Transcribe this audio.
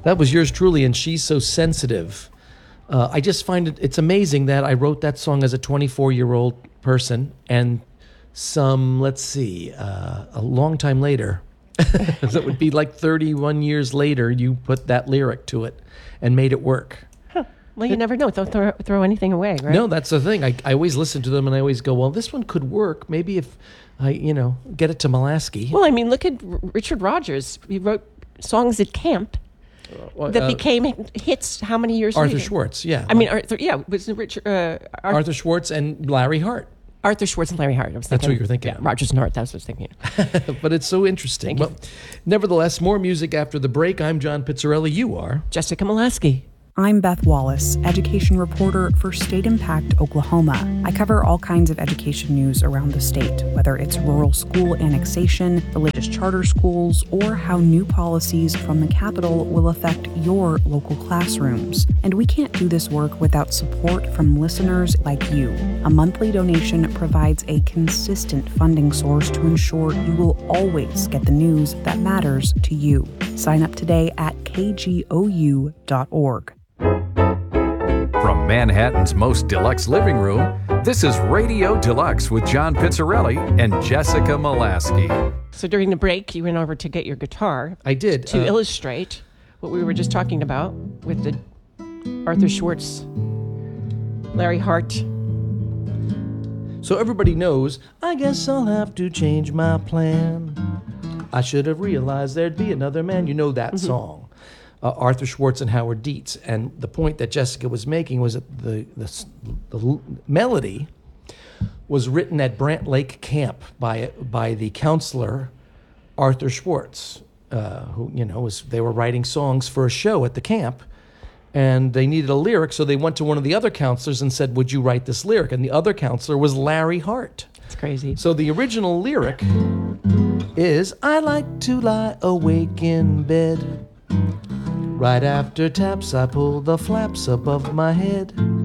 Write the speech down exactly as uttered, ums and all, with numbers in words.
That was yours truly, and She's So Sensitive. Uh, I just find it, it's amazing that I wrote that song as a twenty-four-year-old person, and some, let's see, uh, a long time later, so it would be like thirty-one years later, you put that lyric to it and made it work. Huh. Well, you it, never know. Don't throw, throw anything away, right? No, that's the thing. I, I always listen to them, and I always go, well, this one could work. Maybe if I, you know, get it to Molaskey. Well, I mean, look at R- Richard Rodgers. He wrote songs at camp uh, that uh, became hits how many years Arthur later? Schwartz, yeah. I mean, Arthur, yeah, was it Richard... Uh, Arthur, Arthur Schwartz and Larry Hart. Arthur Schwartz and Larry Hart. I was That's thinking, what you're thinking. Yeah, Rodgers and Hart, that's what I was thinking. But it's so interesting. Well, nevertheless, more music after the break. I'm John Pizzarelli. You are? Jessica Molaskey. I'm Beth Wallace, education reporter for State Impact Oklahoma. I cover all kinds of education news around the state, whether it's rural school annexation, the latest charter schools, or how new policies from the Capitol will affect your local classrooms. And we can't do this work without support from listeners like you. A monthly donation provides a consistent funding source to ensure you will always get the news that matters to you. Sign up today at k g o u dot org. From Manhattan's most deluxe living room, this is Radio Deluxe with John Pizzarelli and Jessica Molaskey. So during the break, you went over to get your guitar. I did. To uh, illustrate what we were just talking about with the Arthur Schwartz, Larry Hart. So everybody knows, I guess I'll have to change my plan. I should have realized there'd be another man. You know that mm-hmm. song. Uh, Arthur Schwartz and Howard Dietz. And the point that Jessica was making was that the, the, the melody was written at Brant Lake Camp by by the counselor Arthur Schwartz, uh, who, you know, was they were writing songs for a show at the camp, and they needed a lyric, so they went to one of the other counselors and said, would you write this lyric? And the other counselor was Larry Hart. It's crazy. So the original lyric is, I like to lie awake in bed. Right after taps, I pull the flaps above my head.